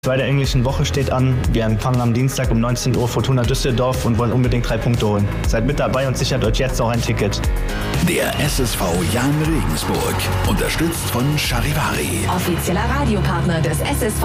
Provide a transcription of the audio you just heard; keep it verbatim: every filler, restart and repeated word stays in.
Die zweite englischen Woche steht an. Wir empfangen am Dienstag um neunzehn Uhr Fortuna Düsseldorf und wollen unbedingt drei Punkte holen. Seid mit dabei und sichert euch jetzt auch ein Ticket. Der S S V Jahn Regensburg, unterstützt von Charivari. Offizieller Radiopartner des S S V